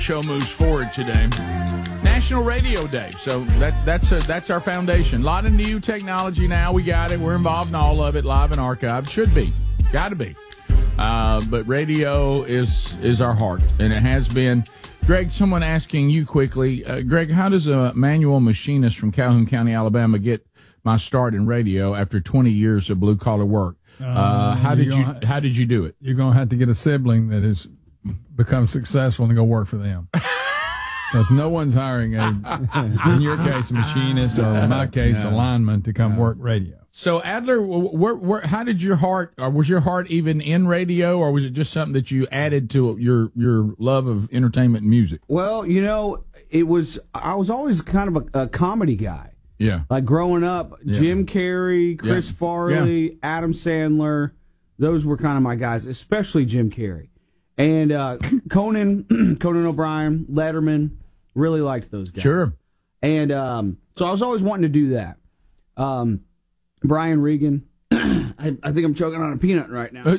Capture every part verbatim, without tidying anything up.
Show moves forward today. National Radio Day. So that that's a, that's our foundation. A lot of new technology now. We got it. We're involved in all of it, live and archived. Should be. Got to be. Uh, but radio is is our heart, and it has been. Greg, someone asking you quickly, uh, Greg, how does a manual machinist from Calhoun County, Alabama, get my start in radio after twenty years of blue collar work? Uh, uh, how did you ha- How did you do it? You're gonna have to get a sibling that has become successful and go work for them. Because no one's hiring a, in your case, a machinist, or in my case, no. a lineman to come no. work radio. So Adler, where, where, how did your heart, or was your heart even in radio, or was it just something that you added to your your love of entertainment and music? Well, you know, it was. I was always kind of a, a comedy guy. Yeah. Like growing up, yeah. Jim Carrey, Chris yeah. Farley, yeah. Adam Sandler, those were kind of my guys, especially Jim Carrey. And uh, Conan, Conan O'Brien, Letterman, really liked those guys. Sure. And um, so I was always wanting to do that. Um, Brian Regan, I, I think I'm choking on a peanut right now.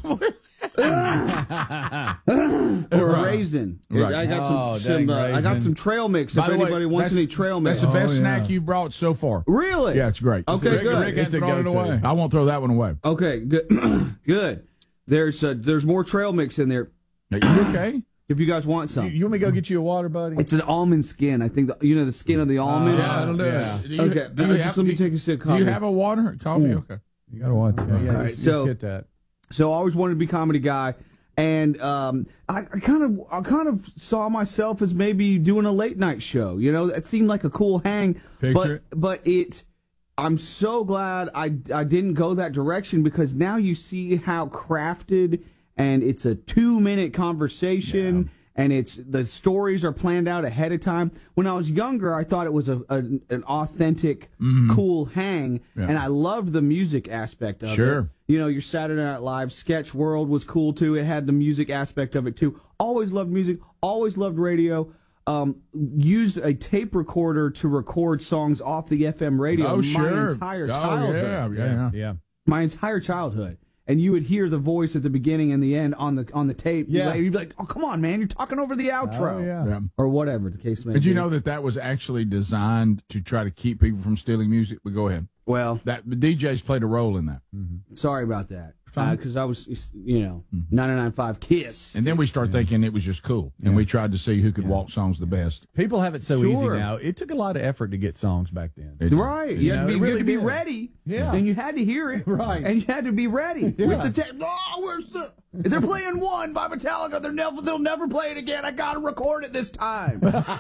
Or a raisin. Right. I got some. Oh, some uh, I got some trail mix. By if anybody way, wants any trail mix, that's the best oh, snack yeah. you've brought so far. Really? Yeah, it's great. Okay, Rick, good. Rick It's a thrown it go-to. away. I won't throw that one away. Okay, good. Good. There's uh, there's more trail mix in there. Are you okay? If you guys want some, You, you want me to go get you a water, buddy? it's an almond skin. I think the, you know the skin of the almond. Yeah, that'll do yeah. it. Do you, Okay, do you uh, have, just let me do you- take a sip of Do coffee. you have a water? Coffee? Ooh. Okay. You got to watch that. Yeah, All right, just, so- just hit that. So I always wanted to be a comedy guy, and um, I, I kind of I kind of saw myself as maybe doing a late night show. You know, that seemed like a cool hang. Picture but it. but it, I'm so glad I I didn't go that direction, because now you see how crafted, and it's a two minute conversation. Yeah. And it's the stories are planned out ahead of time. When I was younger, I thought it was a, a an authentic, Mm-hmm. cool hang, Yeah. and I loved the music aspect of it. Sure. You know, your Saturday Night Live sketch world was cool too. It had the music aspect of it too. Always loved music. Always loved radio. Um, used a tape recorder to record songs off the F M radio. Oh, my sure. entire Oh, childhood. yeah, yeah, yeah. Yeah. My entire childhood. And you would hear the voice at the beginning and the end on the on the tape. Yeah. You'd be like, "Oh, come on, man! You're talking over the outro." Oh, yeah. Yeah. Or whatever the case may Did be. you know that that was actually designed to try to keep people from stealing music? But go ahead. Well, That the D Js played a role in that. sorry about that. Fine. Because I was, you know, ninety-nine point five Kiss. And then we start thinking it was just cool, and we tried to see who could walk songs the best. People have it so Sure. easy now. It took a lot of effort to get songs back then. It- Right. You, You had, know, to be, it you really had to be did. ready. Yeah. And you had to hear it. Right. And you had to be ready Yeah. with the tape. Oh, where's the. They're playing one by Metallica. They're never, they'll never play it again. I got to record it this time.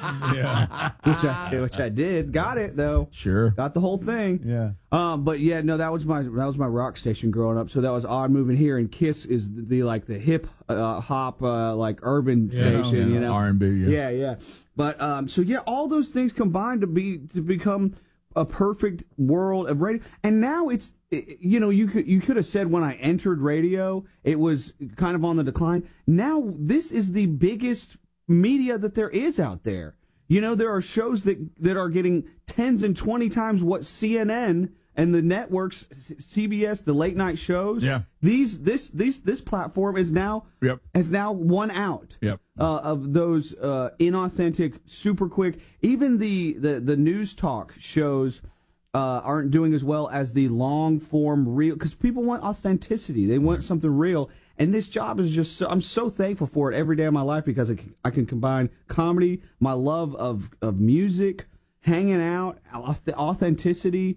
Yeah. which, I, which I did. Got it, though. Sure. Got the whole thing. Yeah. Um, but yeah, no, that was my that was my rock station growing up. So that was odd moving here, and Kiss is the, the like the hip uh, hop uh, like urban station, Yeah, you know, R and B, yeah. yeah, yeah. But um, so yeah, all those things combined to be to become a perfect world of radio. And now it's it- you know you could you could have said when I entered radio it was kind of on the decline. Now this is the biggest media that there is out there. You know, there are shows that that are getting tens and twenty times what C N N and the networks, C B S, the late night shows. Yeah. These this these this platform is now Yep. has now won out. Yep. Uh, of those uh, inauthentic, super quick. Even the the the news talk shows uh, aren't doing as well as the long form real, because people want authenticity. They want something real. And this job is just so, I'm so thankful for it every day of my life, because I can, I can combine comedy, my love of, of music, hanging out, auth- authenticity,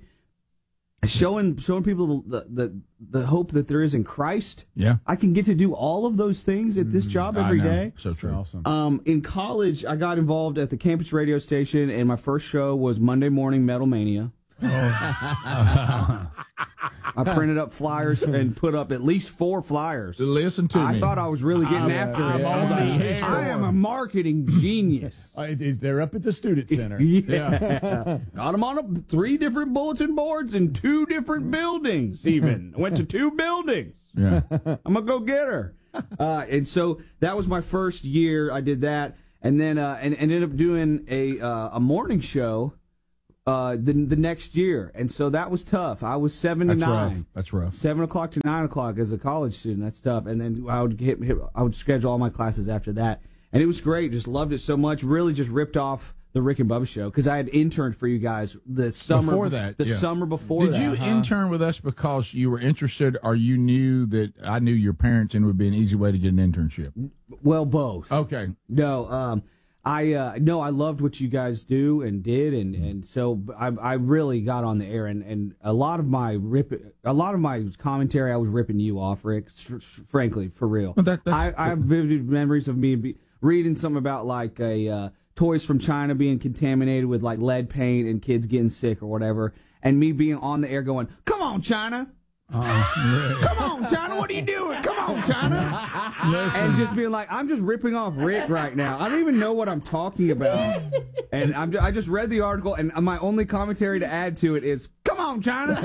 showing showing people the, the the hope that there is in Christ. Yeah. I can get to do all of those things at this job every I know. day. So true. Awesome. Um, in college, I got involved at the campus radio station, and my first show was Monday Morning Metal Mania. I printed up flyers and put up at least four flyers. Listen to I me. thought I was really getting I'm- after I'm it. on I, the air. I am a marketing genius. Uh, it is- they're up at the student center. Yeah. Got them on a, three different bulletin boards in two different buildings, even. I went to two buildings. Yeah. I'm going to go get her. Uh, and so that was my first year. I did that. And then uh, and, and ended up doing a uh, a morning show uh, the, the next year. And so that was tough. I was seven That's to rough. nine. That's rough. Seven o'clock to nine o'clock as a college student. That's tough. And then I would hit, hit I would schedule all my classes after that. And it was great. Just loved it so much. Really just ripped off the Rick and Bubba show because I had interned for you guys the summer Before that, the yeah. summer before Did that. you intern with us because you were interested, or you knew that I knew your parents and it would be an easy way to get an internship? Well, both. Okay. No, um, I uh, no, I loved what you guys do and did, and, and so I, I really got on the air, and, and a lot of my rip, a lot of my commentary, I was ripping you off, Rick. Frankly, for real. Well, that, that's, I, I have vivid memories of me be, reading something about like a uh, toys from China being contaminated with like lead paint and kids getting sick or whatever, and me being on the air going, "Come on, China." Uh, Come on, China, what are you doing? Come on, China. And just being like, I'm just ripping off Rick right now. I don't even know what I'm talking about. And I'm just, I just read the article, and my only commentary to add to it is, come on,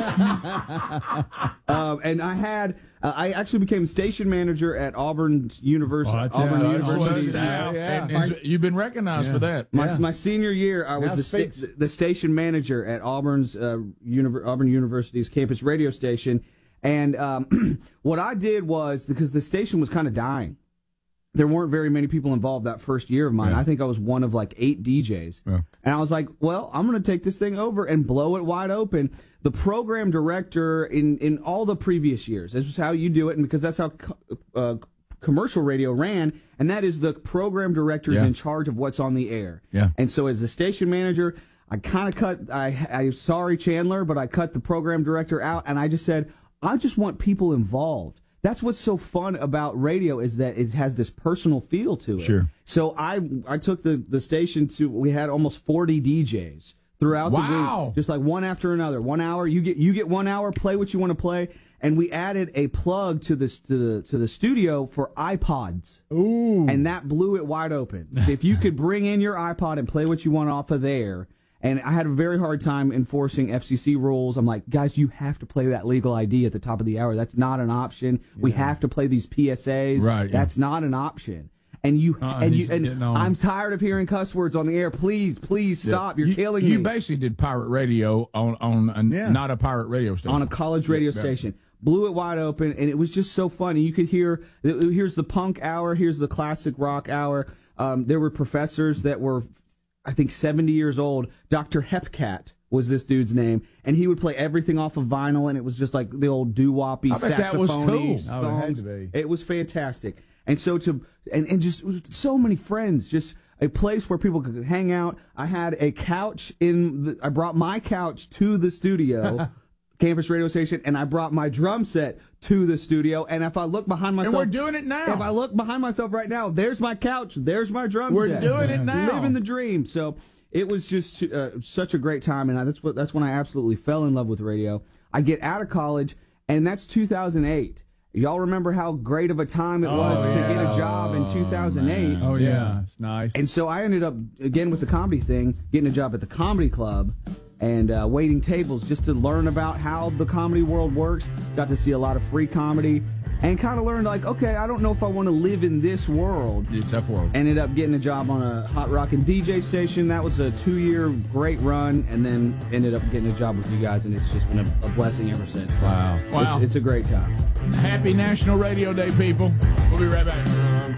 China. um, and I had, uh, I actually became station manager at Auburn University. Oh, that's Auburn yeah, University. that's Yeah, Yeah. And, and you've been recognized Yeah. for that. My, Yeah. my senior year, I was Now the, sta- speaks. the station manager at Auburn's uh, Univer- Auburn University's campus radio station. And um, what I did was, because the station was kind of dying, there weren't very many people involved that first year of mine. Yeah. I think I was one of like eight D Js. Yeah. And I was like, well, I'm going to take this thing over and blow it wide open. The program director in, in all the previous years, this is how you do it, and because that's how co- uh, commercial radio ran, and that is the program director is Yeah. in charge of what's on the air. Yeah. And so as the station manager, I kind of cut, I, I'm sorry, Chandler, but I cut the program director out, and I just said, I just want people involved. That's what's so fun about radio, is that it has this personal feel to it. Sure. So I I took the, the station to, we had almost forty D Js throughout Wow. the week, just like one after another. One hour, you get you get one hour, play what you want to play, and we added a plug to this to the to the studio for iPods. Ooh. And that blew it wide open. If you could bring in your iPod and play what you want off of there. And I had a very hard time enforcing F C C rules. I'm like, guys, you have to play that legal I D at the top of the hour. That's not an option. We have to play these P S As. Right, yeah. That's not an option. And you Uh-uh, and he's you and getting on. I'm tired of hearing cuss words on the air. Please, please stop. You're you, killing You me. basically did pirate radio on on a, Yeah. not a pirate radio station. On a college radio Yeah. station. Blew it wide open, and it was just so fun. And you could hear, here's the punk hour, here's the classic rock hour. Um, there were professors that were, I think, seventy years old. Doctor Hepcat was this dude's name, and he would play everything off of vinyl, and it was just like the old doo-woppy I bet that was saxophone cool. songs. Oh, it had to be. It was fantastic. And so to and, and just so many friends, just a place where people could hang out. I had a couch in the, I brought my couch to the studio. Campus radio station, and I brought my drum set to the studio. And if I look behind myself, and we're doing it now. if I look behind myself right now, there's my couch, there's my drum We're set. doing it now. Living the dream. So it was just uh, such a great time, and I, that's what that's when I absolutely fell in love with radio. I get out of college, and that's two thousand eight. Y'all remember how great of a time it was Oh, to yeah. get a job in two thousand eight? Oh, yeah. It's nice. And so I ended up, again, with the comedy thing, getting a job at the comedy club and uh, waiting tables just to learn about how the comedy world works. Got to see a lot of free comedy and kind of learned, like, okay, I don't know if I want to live in this world. It's a tough world. Ended up getting a job on a hot rock and D J station. That was a two-year great run, and then ended up getting a job with you guys, and it's just been a, a blessing ever since. So Wow. Wow. It's, it's a great time. Happy National Radio Day, people. We'll be right back.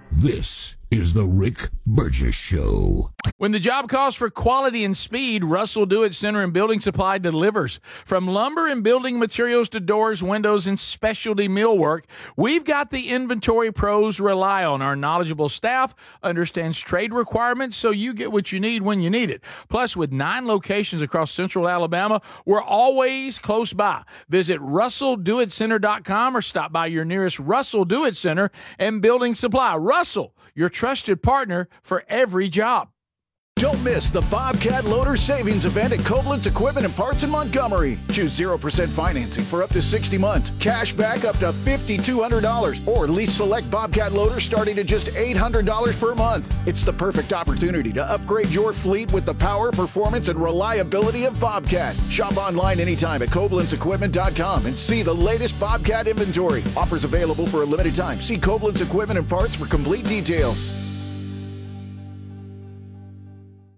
This is the Rick Burgess Show. When the job calls for quality and speed, Russell Do-It Center and Building Supply delivers. From lumber and building materials to doors, windows, and specialty millwork, we've got the inventory pros rely on. Our knowledgeable staff understands trade requirements, so you get what you need when you need it. Plus, with nine locations across central Alabama, we're always close by. Visit russell do it center dot com or stop by your nearest Russell Do-It Center and Building Supply. Russell, your trusted partner for every job. Don't miss the Bobcat Loader Savings Event at Koblenz Equipment and Parts in Montgomery. Choose zero percent financing for up to sixty months, cash back up to five thousand two hundred dollars, or lease select Bobcat loaders starting at just eight hundred dollars per month. It's the perfect opportunity to upgrade your fleet with the power, performance, and reliability of Bobcat. Shop online anytime at koblenz equipment dot com and see the latest Bobcat inventory. Offers available for a limited time. See Koblenz Equipment and Parts for complete details.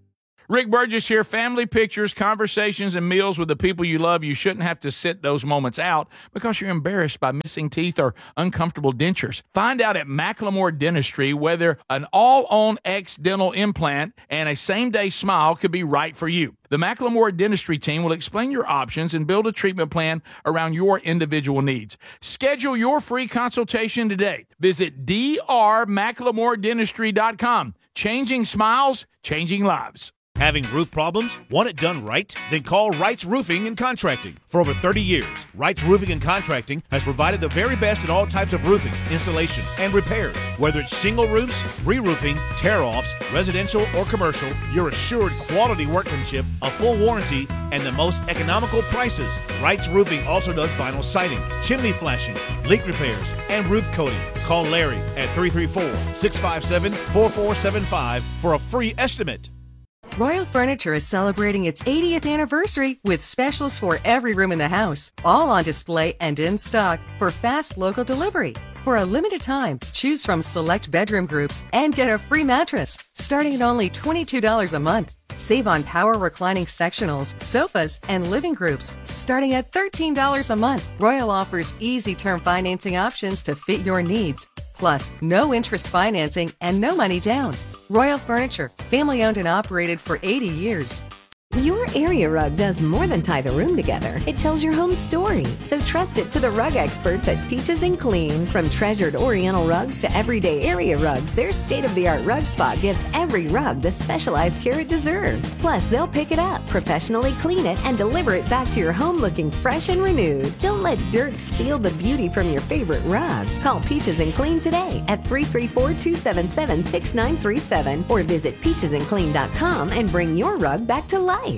Rick Burgess here. Family pictures, conversations, and meals with the people you love. You shouldn't have to sit those moments out because you're embarrassed by missing teeth or uncomfortable dentures. Find out at Macklemore Dentistry whether an all-on-X dental implant and a same-day smile could be right for you. The Macklemore Dentistry team will explain your options and build a treatment plan around your individual needs. Schedule your free consultation today. Visit d r macklemore dentistry dot com. Changing smiles, changing lives. Having roof problems? Want it done right? Then call Wright's Roofing and Contracting. For over thirty years, Wright's Roofing and Contracting has provided the very best in all types of roofing, installation, and repairs. Whether it's shingle roofs, re-roofing, tear-offs, residential or commercial, you're assured quality workmanship, a full warranty, and the most economical prices. Wright's Roofing also does vinyl siding, chimney flashing, leak repairs, and roof coating. Call Larry at three three four, six five seven, four four seven five for a free estimate. Royal Furniture is celebrating its eightieth anniversary with specials for every room in the house, all on display and in stock for fast local delivery. For a limited time, choose from select bedroom groups and get a free mattress, starting at only twenty-two dollars a month. Save on power reclining sectionals, sofas, and living groups, starting at thirteen dollars a month. Royal offers easy term financing options to fit your needs. Plus, no interest financing and no money down. Royal Furniture, family owned and operated for eighty years. Your area rug does more than tie the room together. It tells your home story. So trust it to the rug experts at Peaches and Clean. From treasured Oriental rugs to everyday area rugs, their state-of-the-art rug spot gives every rug the specialized care it deserves. Plus, they'll pick it up, professionally clean it, and deliver it back to your home looking fresh and renewed. Don't let dirt steal the beauty from your favorite rug. Call Peaches and Clean today at three three four, two seven seven, six nine three seven or visit peaches and clean dot com and bring your rug back to life.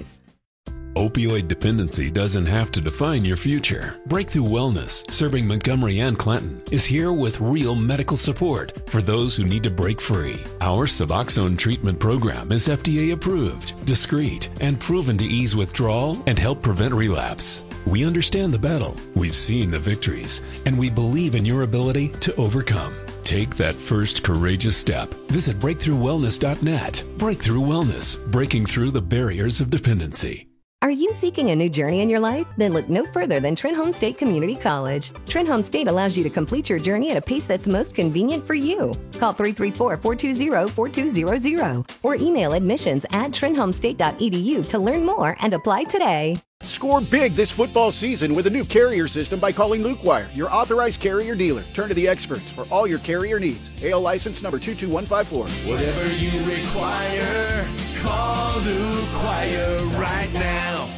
Opioid dependency doesn't have to define your future. Breakthrough Wellness, serving Montgomery and Clinton, is here with real medical support for those who need to break free. Our Suboxone treatment program is F D A approved, discreet, and proven to ease withdrawal and help prevent relapse. We understand the battle, we've seen the victories, and we believe in your ability to overcome. Take that first courageous step. Visit breakthrough wellness dot net. Breakthrough Wellness, breaking through the barriers of dependency. Are you seeking a new journey in your life? Then look no further than Trenholm State Community College. Trenholm State allows you to complete your journey at a pace that's most convenient for you. Call three three four, four two zero, four two zero zero or email admissions at trenholm state dot e d u to learn more and apply today. Score big this football season with a new carrier system by calling Luke Wire, your authorized carrier dealer. Turn to the experts for all your carrier needs. A L license number two two one five four. Whatever you require, call Luke Wire right now.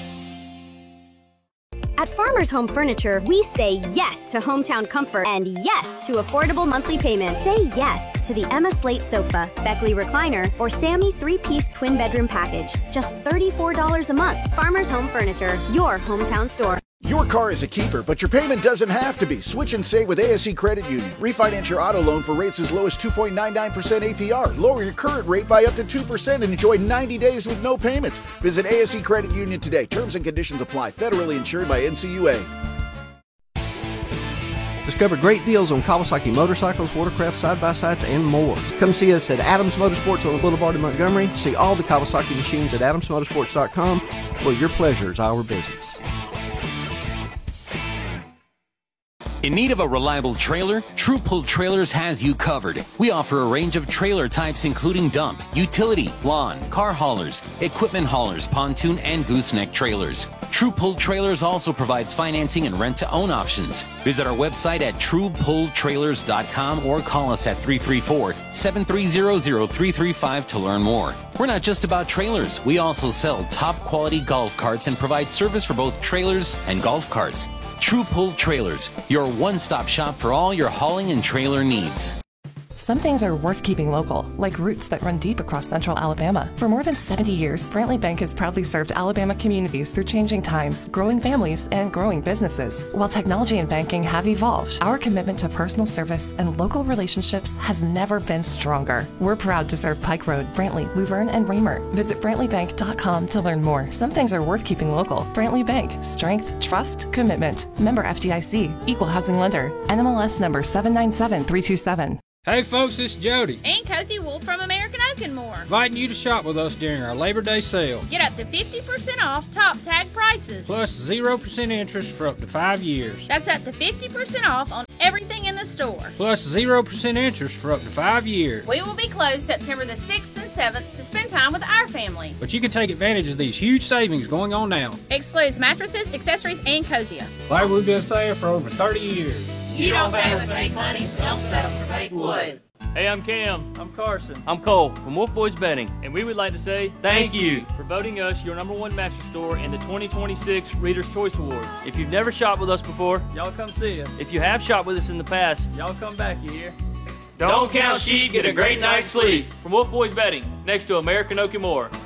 At Farmers Home Furniture, we say yes to hometown comfort and yes to affordable monthly payments. Say yes to the Emma Slate sofa, Beckley recliner, or Sammy three-piece twin bedroom package. Just thirty-four dollars a month. Farmers Home Furniture, your hometown store. Your car is a keeper, but your payment doesn't have to be. Switch and save with A S E Credit Union. Refinance your auto loan for rates as low as two point nine nine percent A P R. Lower your current rate by up to two percent and enjoy ninety days with no payments. Visit A S E Credit Union today. Terms and conditions apply. Federally insured by N C U A. Discover great deals on Kawasaki motorcycles, watercraft, side-by-sides, and more. Come see us at Adams Motorsports on the Boulevard in Montgomery. See all the Kawasaki machines at adams motorsports dot com, where your pleasure is our business. In need of a reliable trailer? True Pull Trailers has you covered. We offer a range of trailer types including dump, utility, lawn, car haulers, equipment haulers, pontoon, and gooseneck trailers. True Pull Trailers also provides financing and rent-to-own options. Visit our website at true pull trailers dot com or call us at three three four, seven three zero, zero three three five to learn more. We're not just about trailers. We also sell top-quality golf carts and provide service for both trailers and golf carts. True Pull Trailers, your one-stop shop for all your hauling and trailer needs. Some things are worth keeping local, like roots that run deep across central Alabama. For more than seventy years, Brantley Bank has proudly served Alabama communities through changing times, growing families, and growing businesses. While technology and banking have evolved, our commitment to personal service and local relationships has never been stronger. We're proud to serve Pike Road, Brantley, Luverne, and Raymer. Visit brantley bank dot com to learn more. Some things are worth keeping local. Brantley Bank. Strength, trust, commitment. Member F D I C. Equal housing lender. N M L S number seven nine seven three two seven. Hey folks, it's Jody. And Cozy Wolf from American Oak and more. Inviting you to shop with us during our Labor Day sale. Get up to fifty percent off top tag prices. Plus zero percent interest for up to five years. That's up to fifty percent off on everything in the store. Plus zero percent interest for up to five years. We will be closed September the sixth and seventh to spend time with our family. But you can take advantage of these huge savings going on now. Excludes mattresses, accessories, and Cosia. Like we've been saying for over thirty years. You don't pay with fake money, don't settle for fake wood. Hey, I'm Cam. I'm Carson. I'm Cole from Wolf Boys Bedding, and we would like to say thank you for voting us your number one mattress store in the twenty twenty-six Reader's Choice Awards. If you've never shopped with us before, y'all come see us. If you have shopped with us in the past, y'all come back, you hear? Don't count sheep, get a great night's sleep. From Wolf Boys Bedding, next to American Oak and More.